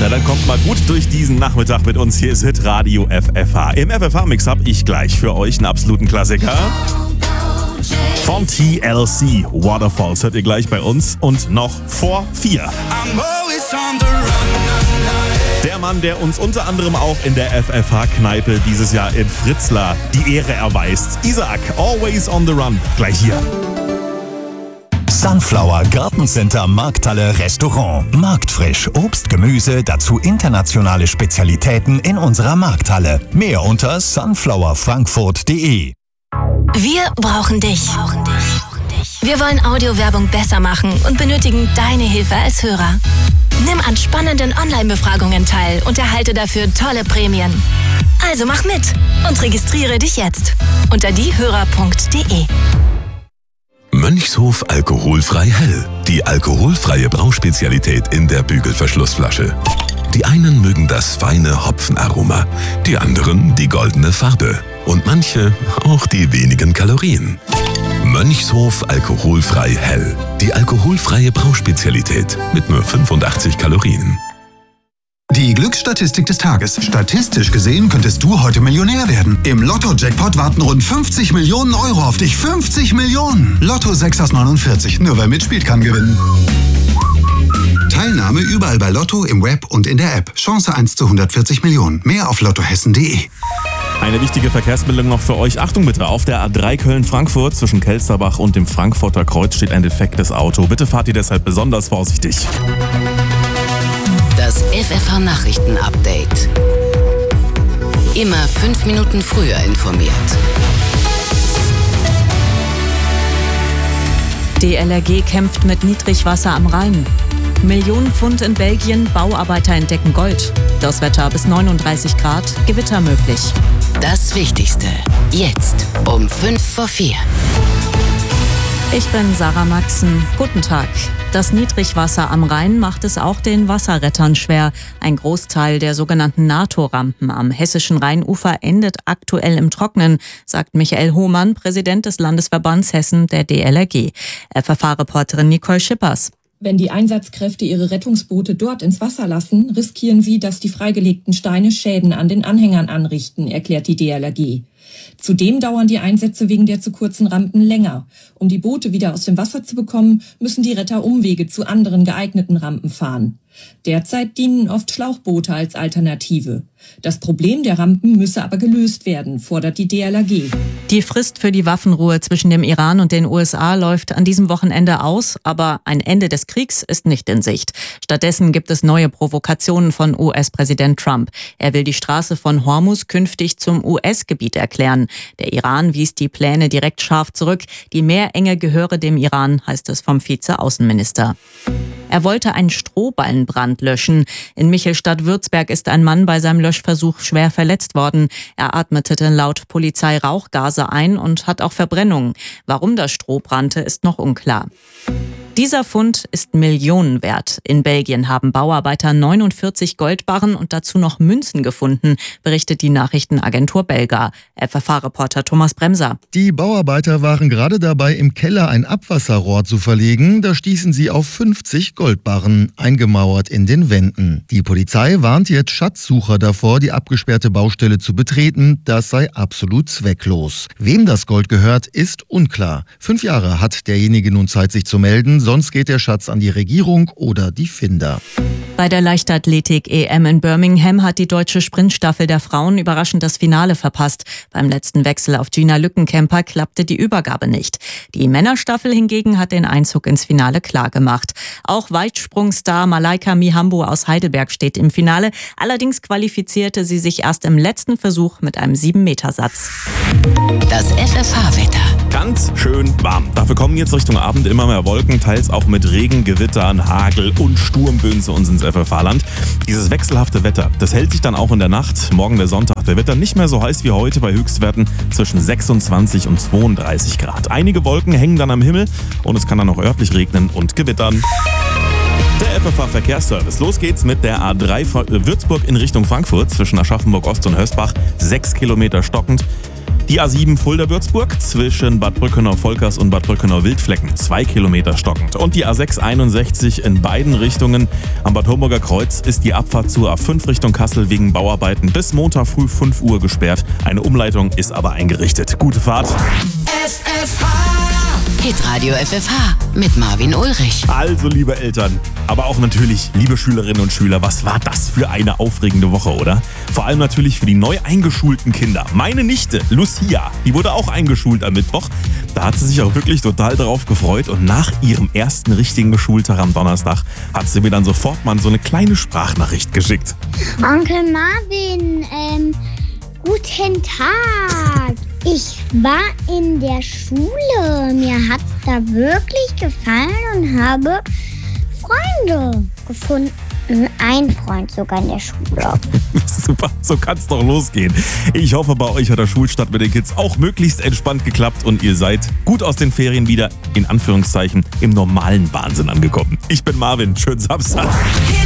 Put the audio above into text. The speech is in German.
Na, dann kommt mal gut durch diesen Nachmittag mit uns. Hier ist Hitradio FFH. Im FFH-Mix habe ich gleich für euch einen absoluten Klassiker von TLC. Waterfalls hört ihr gleich bei uns. Und noch vor 4. Der Mann, der uns unter anderem auch in der FFH-Kneipe dieses Jahr in Fritzlar die Ehre erweist. Isaac, Always on the Run. Gleich hier. Sunflower Gartencenter Markthalle Restaurant. Marktfrisch, Obst, Gemüse, dazu internationale Spezialitäten in unserer Markthalle. Mehr unter sunflowerfrankfurt.de. Wir brauchen dich. Wir wollen Audiowerbung besser machen und benötigen deine Hilfe als Hörer. Nimm an spannenden Online-Befragungen teil und erhalte dafür tolle Prämien. Also mach mit und registriere dich jetzt unter diehörer.de. Mönchshof alkoholfrei hell. Die alkoholfreie Brauspezialität in der Bügelverschlussflasche. Die einen mögen das feine Hopfenaroma, die anderen die goldene Farbe und manche auch die wenigen Kalorien. Mönchshof alkoholfrei hell. Die alkoholfreie Brauspezialität mit nur 85 Kalorien. Die Glücksstatistik des Tages. Statistisch gesehen könntest du heute Millionär werden. Im Lotto-Jackpot warten rund 50 Millionen Euro auf dich. 50 Millionen! Lotto 6 aus 49. Nur wer mitspielt, kann gewinnen. Teilnahme überall bei Lotto, im Web und in der App. Chance 1 zu 140 Millionen. Mehr auf lottohessen.de. Eine wichtige Verkehrsmeldung noch für euch. Achtung bitte, auf der A3 Köln-Frankfurt zwischen Kelsterbach und dem Frankfurter Kreuz steht ein defektes Auto. Bitte fahrt ihr deshalb besonders vorsichtig. Das FFH-Nachrichten-Update. Immer 5 Minuten früher informiert. DLRG kämpft mit Niedrigwasser am Rhein. Millionenpfund in Belgien, Bauarbeiter entdecken Gold. Das Wetter bis 39 Grad, Gewitter möglich. Das Wichtigste. Jetzt um 5:04. Ich bin Sarah Maxen. Guten Tag. Das Niedrigwasser am Rhein macht es auch den Wasserrettern schwer. Ein Großteil der sogenannten NATO-Rampen am hessischen Rheinufer endet aktuell im Trocknen, sagt Michael Hohmann, Präsident des Landesverbands Hessen der DLRG. FFH-Reporterin Nicole Schippers. Wenn die Einsatzkräfte ihre Rettungsboote dort ins Wasser lassen, riskieren sie, dass die freigelegten Steine Schäden an den Anhängern anrichten, erklärt die DLRG. Zudem dauern die Einsätze wegen der zu kurzen Rampen länger. Um die Boote wieder aus dem Wasser zu bekommen, müssen die Retter Umwege zu anderen geeigneten Rampen fahren. Derzeit dienen oft Schlauchboote als Alternative. Das Problem der Rampen müsse aber gelöst werden, fordert die DLRG. Die Frist für die Waffenruhe zwischen dem Iran und den USA läuft an diesem Wochenende aus, aber ein Ende des Kriegs ist nicht in Sicht. Stattdessen gibt es neue Provokationen von US-Präsident Trump. Er will die Straße von Hormuz künftig zum US-Gebiet erklären. Der Iran wies die Pläne direkt scharf zurück. Die Meerenge gehöre dem Iran, heißt es vom Vize-Außenminister. Er wollte einen Strohballenbrand löschen. In Michelstadt-Würzberg ist ein Mann bei seinem Löschversuch schwer verletzt worden. Er atmete laut Polizei Rauchgase ein und hat auch Verbrennungen. Warum das Stroh brannte, ist noch unklar. Dieser Fund ist Millionen wert. In Belgien haben Bauarbeiter 49 Goldbarren und dazu noch Münzen gefunden, berichtet die Nachrichtenagentur Belga. FFH-Reporter Thomas Bremser. Die Bauarbeiter waren gerade dabei, im Keller ein Abwasserrohr zu verlegen. Da stießen sie auf 50 Goldbarren, eingemauert in den Wänden. Die Polizei warnt jetzt Schatzsucher davor, die abgesperrte Baustelle zu betreten. Das sei absolut zwecklos. Wem das Gold gehört, ist unklar. 5 Jahre hat derjenige nun Zeit, sich zu melden. Sonst geht der Schatz an die Regierung oder die Finder. Bei der Leichtathletik-EM in Birmingham hat die deutsche Sprintstaffel der Frauen überraschend das Finale verpasst. Beim letzten Wechsel auf Gina Lückenkämper klappte die Übergabe nicht. Die Männerstaffel hingegen hat den Einzug ins Finale klargemacht. Auch Weitsprungstar Malaika Mihambo aus Heidelberg steht im Finale. Allerdings qualifizierte sie sich erst im letzten Versuch mit einem 7-Meter-Satz. Das FFH-Wetter. Ganz schön warm. Dafür kommen jetzt Richtung Abend immer mehr Wolken, teils auch mit Regen, Gewittern, Hagel und Sturmböen zu uns ins FFH-Land. Dieses wechselhafte Wetter, das hält sich dann auch in der Nacht. Morgen der Sonntag, der wird dann nicht mehr so heiß wie heute bei Höchstwerten zwischen 26 und 32 Grad. Einige Wolken hängen dann am Himmel und es kann dann auch örtlich regnen und gewittern. Der FFH-Verkehrsservice. Los geht's mit der A3 Würzburg in Richtung Frankfurt zwischen Aschaffenburg Ost und Hösbach. 6 Kilometer stockend. Die A7 Fulda-Würzburg zwischen Bad Brückenau-Volkers und Bad Brückenau-Wildflecken 2 Kilometer stockend. Und die A6 61 in beiden Richtungen. Am Bad Homburger Kreuz ist die Abfahrt zur A5 Richtung Kassel wegen Bauarbeiten bis Montag früh 5 Uhr gesperrt. Eine Umleitung ist aber eingerichtet. Gute Fahrt. Hitradio FFH mit Marvin Ulrich. Also, liebe Eltern, aber auch natürlich, liebe Schülerinnen und Schüler, was war das für eine aufregende Woche, oder? Vor allem natürlich für die neu eingeschulten Kinder. Meine Nichte, Lucia, die wurde auch eingeschult am Mittwoch. Da hat sie sich auch wirklich total darauf gefreut und nach ihrem ersten richtigen Schultag am Donnerstag hat sie mir dann sofort mal so eine kleine Sprachnachricht geschickt. Onkel Marvin, guten Tag. Ich war in der Schule. Mir hat's da wirklich gefallen und habe Freunde gefunden. Ein Freund sogar in der Schule. Super, so kann's doch losgehen. Ich hoffe, bei euch hat der Schulstart mit den Kids auch möglichst entspannt geklappt und ihr seid gut aus den Ferien wieder, in Anführungszeichen, im normalen Wahnsinn angekommen. Ich bin Marvin, schönen Samstag.